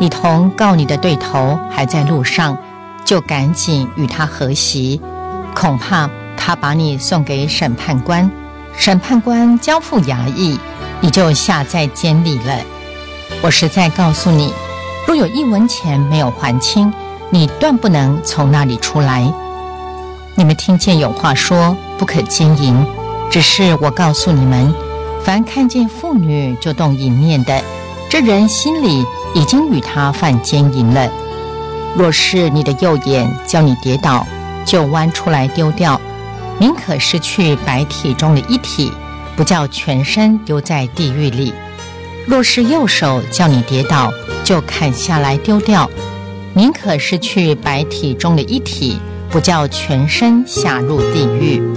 你同告你的对头还在路上，就赶紧与他和席，恐怕他把你送给审判官，审判官交付衙役，你就下在监里了。我实在告诉你，若有1文钱没有还清，你断不能从那里出来。你们听见有话说，不可奸淫，只是我告诉你们，凡看见妇女就动淫念的，这人心里已经与他犯奸淫了。若是你的右眼叫你跌倒，就剜出来丢掉，宁可失去百体中的一体，不叫全身丢在地狱里。若是右手叫你跌倒，就砍下来丢掉，宁可失去百体中的一体，不叫全身下入地狱。